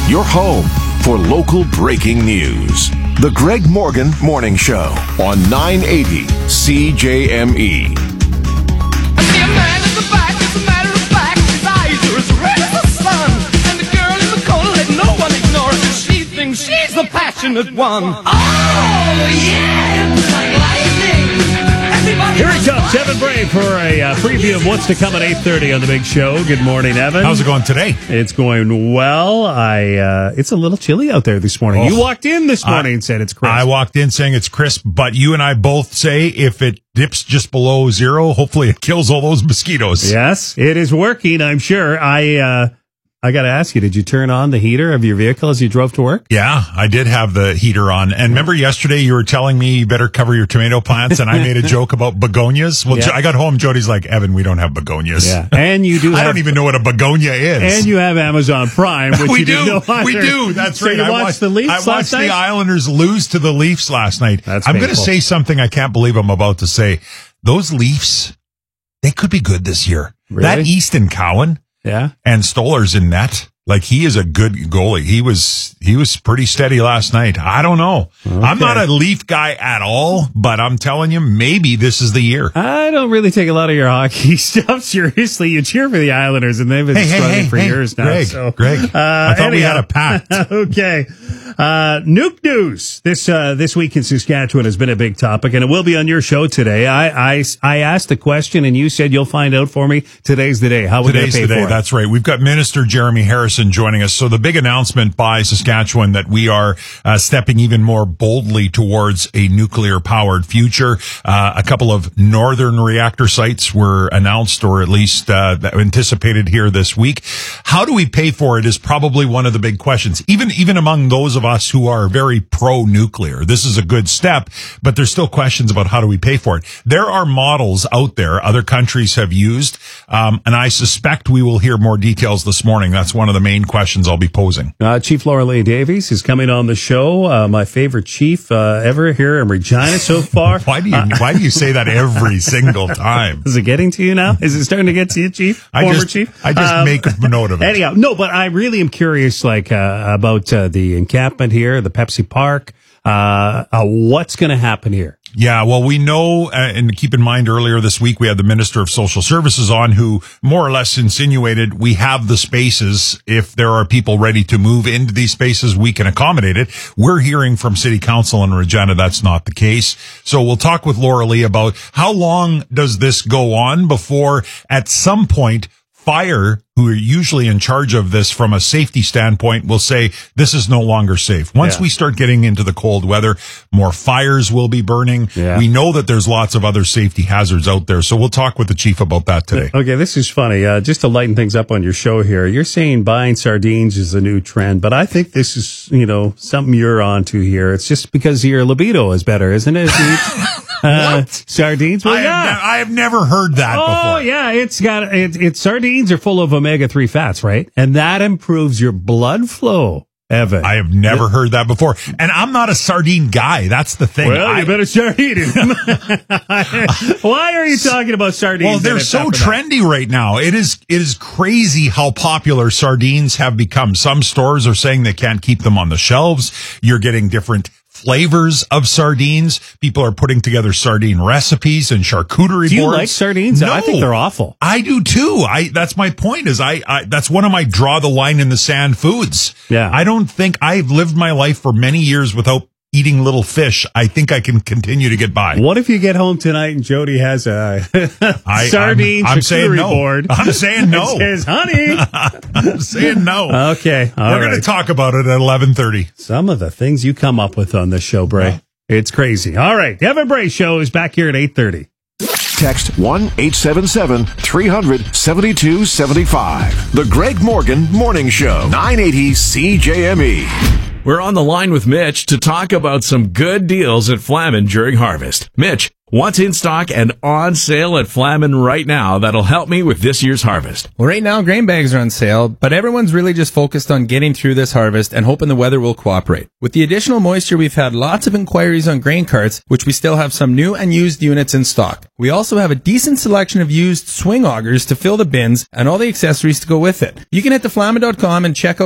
your home for local breaking news. The Greg Morgan Morning Show on 980 CJME. I see a man in the back, as a matter of fact, his eyes are as red as the sun. And the girl in the corner, let no one ignore her, 'cause she thinks she's the passionate one. Oh, yeah, it's like lightning. Everybody Here he comes, Evan Bray, for a preview of what's to come at 8:30 on The Big Show. Good morning, Evan. How's it going today? It's going well. It's a little chilly out there this morning. Oh. You walked in this morning and said it's crisp. I walked in saying it's crisp, but you and I both say if it dips just below zero, hopefully it kills all those mosquitoes. Yes, it is working, I'm sure. I got to ask you, did you turn on the heater of your vehicle as you drove to work? Yeah, I did have the heater on. And remember yesterday you were telling me you better cover your tomato plants, and I made a joke about begonias? Well, Yeah. I got home, Jody's like, Evan, we don't have begonias. Yeah. And you do I don't even know what a begonia is. And you have Amazon Prime, which we you do. didn't know either. We do. That's So right. you watched the Leafs I last watched night? the Islanders lose to the Leafs last night. That's I'm going to painful. say something I can't believe I'm about to say. Those Leafs, they could be good this year. Really? That Easton Cowan Yeah. and Stoller's in net. Like, he is a good goalie. He was pretty steady last night. I don't know. Okay. I'm not a Leaf guy at all, but I'm telling you, maybe this is the year. I don't really take a lot of your hockey stuff seriously. You cheer for the Islanders, and they've been struggling for years now. Greg, I thought we anyhow. had a pact. Okay. Nuke news. This week in Saskatchewan has been a big topic, and it will be on your show today. I asked the question, and you said you'll find out for me. Today's the day. How we're going to Today's pay the day. for it. That's right. We've got Minister Jeremy Harrison joining us. So the big announcement by Saskatchewan that we are stepping even more boldly towards a nuclear-powered future. A couple of northern reactor sites were announced, or at least anticipated here this week. How do we pay for it is probably one of the big questions. Even among those of us who are very pro-nuclear, this is a good step, but there's still questions about how do we pay for it. There are models out there other countries have used, and I suspect we will hear more details this morning. That's one of the main questions I'll be posing. Chief Laura-Lee Davies is coming on the show. My favorite chief ever here in Regina so far. Why do you say that every single time? Is it getting to you now? Is it starting to get to you, Chief? Former Chief? I just make a note of it. Anyhow, no, but I really am curious, about the encampment here, the Pepsi Park. What's going to happen here? Yeah, well, we know, and keep in mind earlier this week, we had the Minister of Social Services on who more or less insinuated we have the spaces. If there are people ready to move into these spaces, we can accommodate it. We're hearing from City Council in Regina that's not the case. So we'll talk with Laura Lee about how long does this go on before at some point Fire, who are usually in charge of this from a safety standpoint, will say this is no longer safe. Once we start getting into the cold weather, more fires will be burning. Yeah. We know that there's lots of other safety hazards out there. So we'll talk with the chief about that today. Okay, this is funny. Just to lighten things up on your show here, you're saying buying sardines is a new trend, but I think this is, something you're onto here. It's just because your libido is better, isn't it? Sardines? Well, I have never heard that before. Oh, yeah. It's sardines are full of omega-3 fats, right? And that improves your blood flow, Evan. I have never heard that before. And I'm not a sardine guy. That's the thing. Well, you better start eating them. Why are you talking about sardines? Well, they're so trendy right now. It is crazy how popular sardines have become. Some stores are saying they can't keep them on the shelves. You're getting different flavors of sardines. People are putting together sardine recipes and charcuterie boards. Do you like sardines? No. I think they're awful. I do too. That's my point is that's one of my draw the line in the sand foods. Yeah. I don't think I've lived my life for many years without eating little fish. I think I can continue to get by. What if you get home tonight and Jody has a sardine I'm saying charcuterie no. board? I'm saying no. It says, honey. I'm saying no. Okay. We're going to talk about it at 11:30. Some of the things you come up with on this show, Bray. Yeah. It's crazy. All right. The Evan Bray Show is back here at 8:30. Text 1-877-300-7275. The Greg Morgan Morning Show, 980 CJME. We're on the line with Mitch to talk about some good deals at Flamin during harvest. Mitch, what's in stock and on sale at Flamin right now that'll help me with this year's harvest? Well, right now, grain bags are on sale, but everyone's really just focused on getting through this harvest and hoping the weather will cooperate. With the additional moisture, we've had lots of inquiries on grain carts, which we still have some new and used units in stock. We also have a decent selection of used swing augers to fill the bins and all the accessories to go with it. You can head to flamin.com and check out